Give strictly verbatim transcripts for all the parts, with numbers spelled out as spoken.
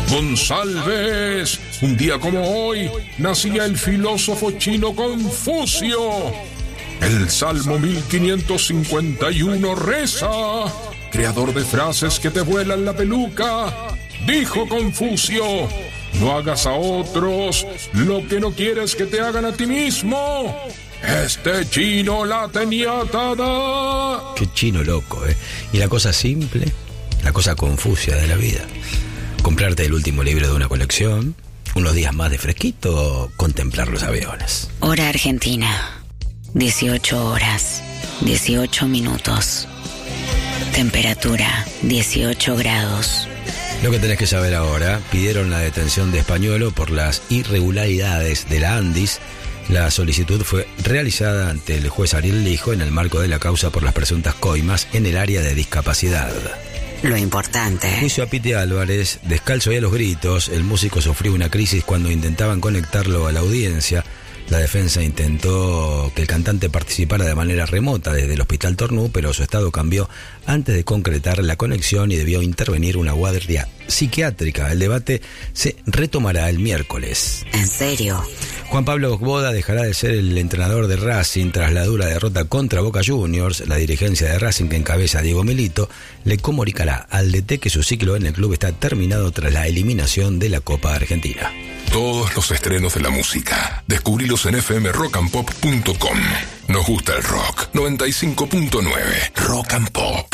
González. Un día como hoy nacía el filósofo chino Confucio. El Salmo mil quinientos cincuenta y uno reza: creador de frases que te vuelan la peluca, dijo Confucio, no hagas a otros lo que no quieres que te hagan a ti mismo. Este chino la tenía atada. Qué chino loco, ¿eh? Y la cosa simple, la cosa confusia de la vida. Comprarte el último libro de una colección, unos días más de fresquito, contemplar los aviones. Hora Argentina, dieciocho horas, dieciocho minutos. Temperatura, dieciocho grados. Lo que tenés que saber ahora: pidieron la detención de Españolo por las irregularidades de la Andis. La solicitud fue realizada ante el juez Ariel Lijo en el marco de la causa por las presuntas coimas en el área de discapacidad. Lo importante. Juicio a Piti Álvarez, descalzo y a los gritos. El músico sufrió una crisis cuando intentaban conectarlo a la audiencia. La defensa intentó que el cantante participara de manera remota desde el Hospital Tornú, pero su estado cambió antes de concretar la conexión y debió intervenir una guardia psiquiátrica. El debate se retomará el miércoles. ¿En serio? Juan Pablo Boda dejará de ser el entrenador de Racing tras la dura derrota contra Boca Juniors. La dirigencia de Racing, que encabeza Diego Milito, le comunicará al D T que su ciclo en el club está terminado tras la eliminación de la Copa Argentina. Todos los estrenos de la música, descubrilos en f m rock and pop punto com. Nos gusta el rock. noventa y cinco punto nueve Rock and Pop.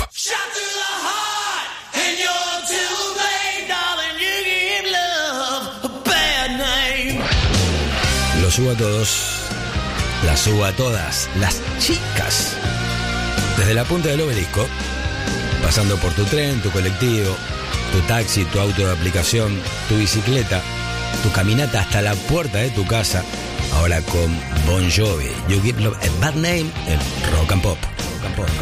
Lo subo a todos, las subo a todas, las chicas. Desde la punta del obelisco, pasando por tu tren, tu colectivo, tu taxi, tu auto de aplicación, tu bicicleta, tu caminata hasta la puerta de tu casa. Ahora con Bon Jovi, You Give Love a Bad Name en Rock and Pop. Rock and Pop.